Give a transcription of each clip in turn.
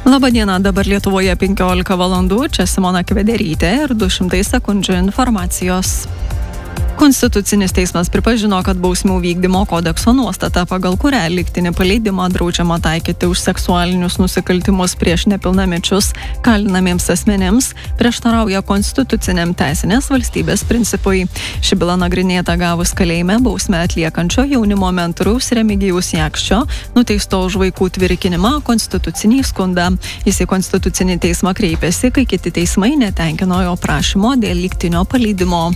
Labadiena, dabar Lietuvoje 15 valandų, čia Simona Kvederytė ir 200 sekundžių informacijos. Konstitucinis teismas pripažino, kad bausmių vykdymo kodekso nuostata, pagal kurią lygtinį paleidimą draudžiama taikyti už seksualinius nusikaltimus prieš nepilnamečius kalinamiems asmenims, prieštarauja konstituciniam teisinės valstybės principui. Ši byla nagrinėta gavus kalėjime bausmę atliekančio jaunimo mentoriaus Remigijaus Jakščio, nuteisto už vaikų tvirkinimą, konstitucinį skundą. Jis į konstitucinį teismą kreipėsi, kai kiti teismai netenkino jo prašymo dėl lygtinio paleidimo.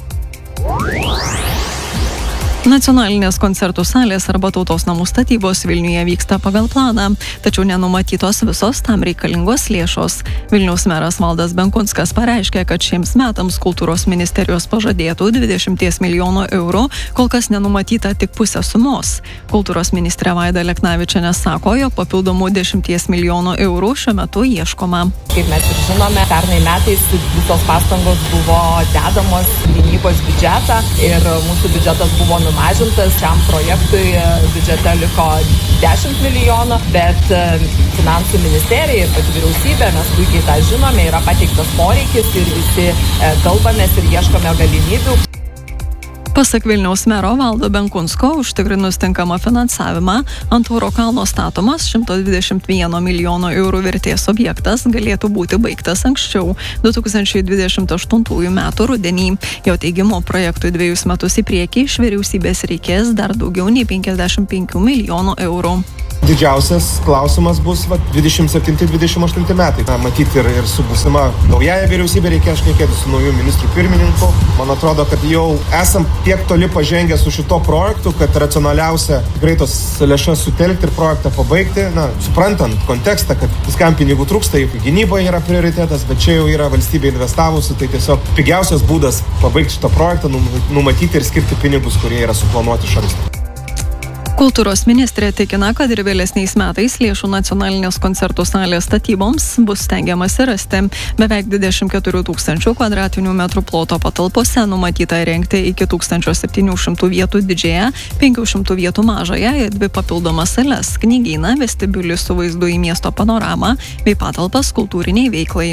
Nacionalinės koncertų salės arba Tautos namų statybos Vilniuje vyksta pagal planą, tačiau nenumatytos visos tam reikalingos lėšos. Vilniaus meras Valdas Benkunskas pareiškė, kad šiems metams kultūros ministerijos pažadėtų 20 milijonų eurų, kol kas nenumatyta tik pusė sumos. Kultūros ministrė Vaida Leknavičienė sako, jog papildomų 10 milijonų eurų šiuo metu ieškoma. Kaip mes ir žinome, pernai metais visos pastangos buvo dedamos gynybos biudžetą ir mūsų biudžetas buvo numažintas, šiam projektui biudžete liko 10 milijonų, bet finansų ministerija ir pati vyriausybė, mes puikiai tą žinome, yra pateiktas poreikis ir visi kalbamės ir ieškome galimybių. Pasak Vilniaus mero Valdo Benkunsko, užtikrinus tinkamą finansavimą, ant Tauro kalno statomas 121 milijono eurų vertės objektas galėtų būti baigtas anksčiau, 2028 metų rudenį. Jo teigimu, projektui 2 metus į priekį iš vyriausybės reikės dar daugiau nei 55 milijonų eurų. Didžiausias klausimas bus 27-28 metai. Matyti ir su būsima naujaja vyriausybė reikės šnekėti su nauju ministru pirmininku. Man atrodo, kad jau esam tiek toli pažengę su šito projektu, kad racionaliausia tikrai tos lėšas sutelkti ir projektą pabaigti. Suprantant kontekstą, kad viskam pinigų trūksta, juk gynyba yra prioritetas, bet čia jau yra valstybė investavusi, tai tiesiog pigiausias būdas pabaigti šitą projektą, numatyti ir skirti pinigus, kurie yra suplanuoti iš anksto. Kultūros ministrė tikina, kad ir vėlesniais metais lėšų nacionalinės koncertų salės statyboms bus stengiamasi rasti. Beveik 24 000 kvadratinių metrų ploto patalpose numatyta įrengti iki 1700 vietų didžiąją, 500 vietų mažąją ir 2 papildomas sales, knygyną, vestibiulį su vaizdu į miesto panoramą bei patalpas kultūriniai veiklai.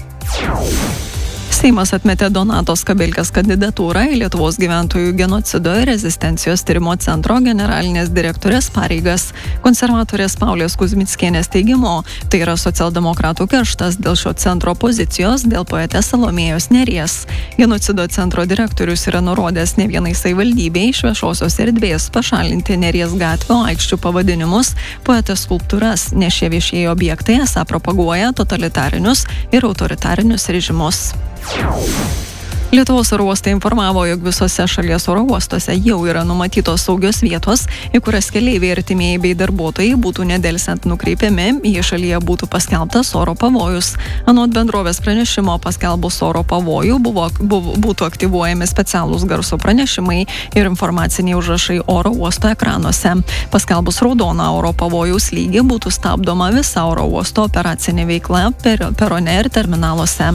Seimas atmetė Donatos Kabelkės kandidatūrą į Lietuvos gyventojų genocido ir rezistencijos tyrimo centro generalinės direktorės pareigas. Konservatorės Paulės Kuzmickienės teigimu, tai yra socialdemokratų kerštas dėl šio centro pozicijos dėl poetės Salomėjos Nėries. Genocido centro direktorius yra nurodęs ne vienai savivaldybei iš viešosios erdvės pašalinti Nėries gatvių aikščių pavadinimus, poetės skulptūras, nes šie viešieji objektai esą propaguoja totalitarinius ir autoritarinius režimus. Lietuvos oro uostai informavo, jog visose šalies oro uostuose jau yra numatytos saugios vietos, į kurias keleiviai artimieji bei darbuotojai būtų nedelsiant nukreipiami, jei šalyje būtų paskelbtas oro pavojus. Anot bendrovės pranešimo paskelbus oro pavojų būtų aktyvuojami specialūs garso pranešimai ir informaciniai užrašai oro uosto ekranuose. Paskelbus raudoną oro pavojaus lygį būtų stabdoma visa oro uosto operacinė veikla perone ir terminaluose.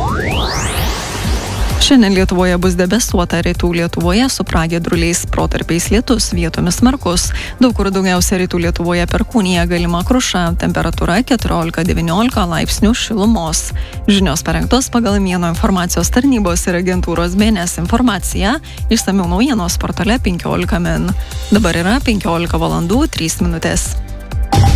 Šiandien Lietuvoje bus debesuota, rytų Lietuvoje su pragiedruliais, protarpiais lietus, vietomis smarkus. Daug kur daugiausia rytų Lietuvoje perkūnija, galima kruša, temperatūra 14-19 laipsnių šilumos. Žinios parengtos pagal Mieno informacijos tarnybos ir agentūros BNS informaciją, išsamiau naujienos portale 15 min. Dabar yra 15 valandų 3 minutės.